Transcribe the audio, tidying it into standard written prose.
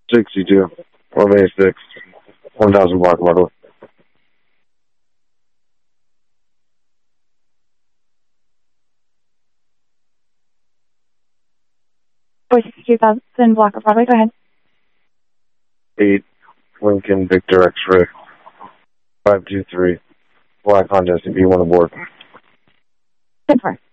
62, 186, 1000 block model. Boy, 62,000 block of Broadway, go ahead. 8, Lincoln Victor X-Ray, 523, Black Honda SUV, 1 aboard. 10-4.